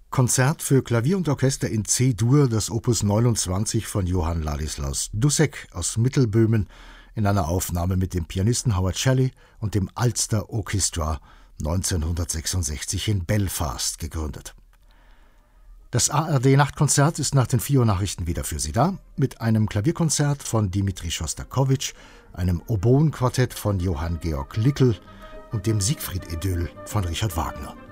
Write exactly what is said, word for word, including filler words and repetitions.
Konzert für Klavier und Orchester in C-Dur, das Opus neunundzwanzig von Johann Ladislaus Dussek aus Mittelböhmen in einer Aufnahme mit dem Pianisten Howard Shelley und dem Ulster Orchestra, neunzehnhundertsechsundsechzig in Belfast gegründet. Das A R D-Nachtkonzert ist nach den vier Uhr Nachrichten wieder für Sie da, mit einem Klavierkonzert von Dimitri Schostakowitsch, einem Oboenquartett von Johann Georg Lickel und dem Siegfried-Idyll von Richard Wagner.